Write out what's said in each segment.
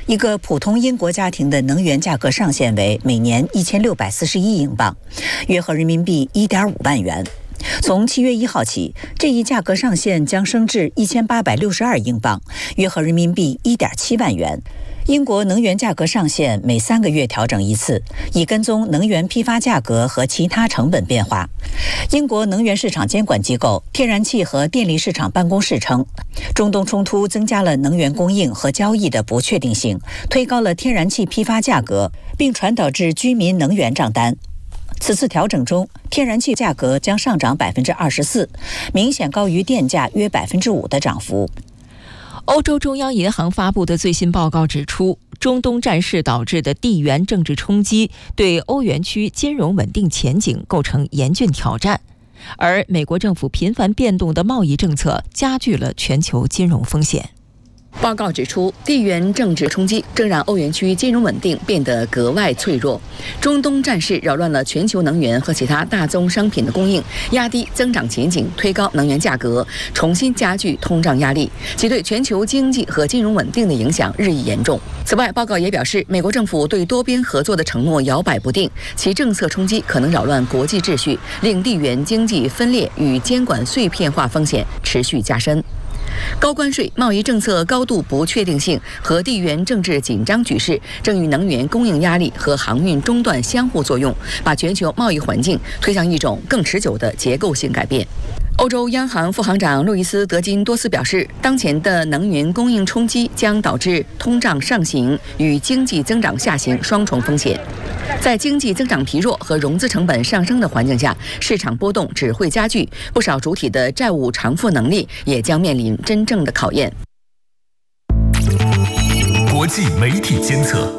一个普通英国家庭的能源价格上限为每年1641英镑，约合人民币1.5万元。从7月1号起，这一价格上限将升至1862英镑，约合人民币1.7万元。英国能源价格上限每3个月调整一次，以跟踪能源批发价格和其他成本变化。英国能源市场监管机构天然气和电力市场办公室称，中东冲突增加了能源供应和交易的不确定性，推高了天然气批发价格，并传导至居民能源账单。此次调整中，天然气价格将上涨24%，明显高于电价约5%的涨幅。 欧洲中央银行发布的最新报告指出，中东战事导致的地缘政治冲击对欧元区金融稳定前景构成严峻挑战，而美国政府频繁变动的贸易政策加剧了全球金融风险。 报告指出，地缘政治冲击正让欧元区金融稳定变得格外脆弱。中东战事扰乱了全球能源和其他大宗商品的供应，压低增长前景，推高能源价格，重新加剧通胀压力，其对全球经济和金融稳定的影响日益严重。此外，报告也表示，美国政府对多边合作的承诺摇摆不定，其政策冲击可能扰乱国际秩序，令地缘经济分裂与监管碎片化风险持续加深。高关税、贸易政策高度不确定性和地缘政治紧张局势，正与能源供应压力和航运中断相互作用，把全球贸易环境推向一种更持久的结构性改变。欧洲央行副行长路易斯·德金多斯表示，当前的能源供应冲击将导致通胀上行与经济增长下行双重风险。在经济增长疲弱和融资成本上升的环境下，市场波动只会加剧，不少主体的债务偿付能力也将面临真正的考验。 国际媒体监测。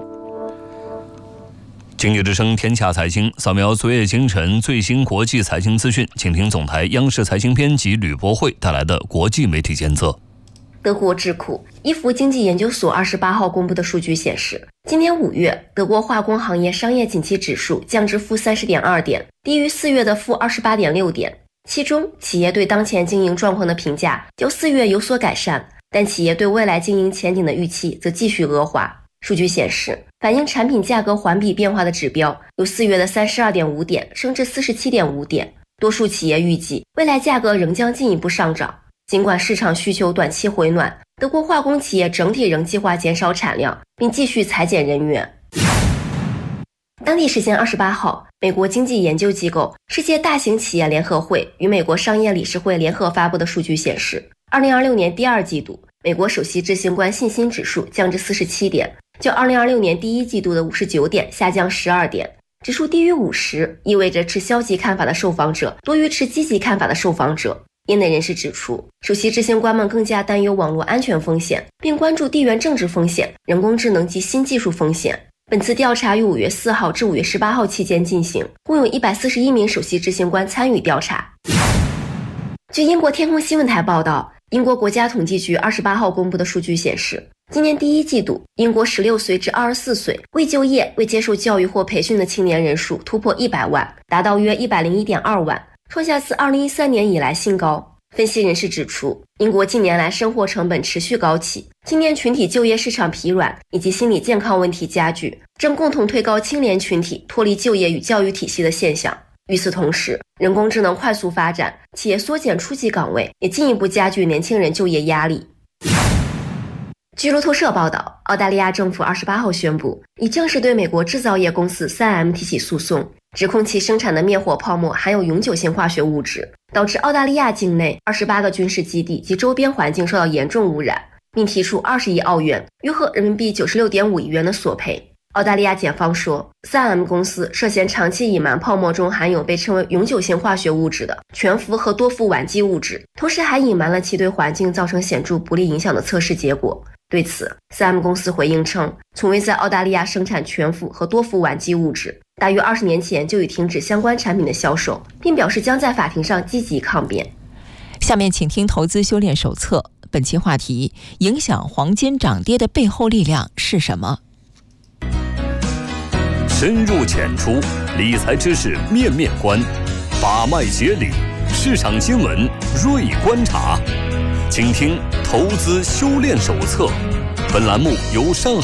经济之声天下财经，扫描昨夜清晨最新国际财经资讯，请听总台央视财经编辑吕博慧带来的国际媒体监测。 德国智库伊弗经济研究所28号公布的数据显示，今年5月，德国化工行业商业景气指数降至-30.2点，低于4月的-28.6点。其中，企业对当前经营状况的评价较4月有所改善，但企业对未来经营前景的预期则继续恶化。数据显示，反映产品价格环比变化的指标由4月的32.5点升至47.5点。多数企业预计未来价格仍将进一步上涨。尽管市场需求短期回暖，德国化工企业整体仍计划减少产量，并继续裁减人员。当地时间28号，美国经济研究机构世界大型企业联合会与美国商业理事会联合发布的数据显示，2026年第2季度，美国首席执行官信心指数降至47点，较2026年第1季度的59点下降12点。指数低于50，意味着持消极看法的受访者多于持积极看法的受访者。业内人士指出，首席执行官们更加担忧网络安全风险，并关注地缘政治风险、人工智能及新技术风险。本次调查于5月4号至5月18号期间进行，共有141名首席执行官参与调查。据英国天空新闻台报道，英国国家统计局28号公布的数据显示，今年第1季度，英国16岁至24岁未就业、未接受教育或培训的青年人数突破100万，达到约101.2万，创下自2013年以来新高。分析人士指出，英国近年来生活成本持续高企，青年群体就业市场疲软以及心理健康问题加剧，正共同推高青年群体脱离就业与教育体系的现象。与此同时，人工智能快速发展，企业缩减初级岗位，也进一步加剧年轻人就业压力。据路透社报道，澳大利亚政府28号宣布，已正式对美国制造业公司 3M 提起诉讼，指控其生产的灭火泡沫含有永久性化学物质，导致澳大利亚境内28个军事基地及周边环境受到严重污染，并提出20亿澳元（约合人民币96.5亿元）的索赔。澳大利亚检方说， 3M 公司涉嫌长期隐瞒泡沫中含有被称为永久性化学物质的全氟和多氟烷基物质，同时还隐瞒了其对环境造成显著不利影响的测试结果。对此， 3M 公司回应称，从未在澳大利亚生产全氟和多氟烷基物质，大约20年前就已停止相关产品的销售，并表示将在法庭上积极抗辩。 下面请听投资修炼手册，本期话题：影响黄金涨跌的背后力量是什么？ 深入浅出，理财知识面面观，把脉解理，市场新闻锐观察。请听投资修炼手册。本栏目由上海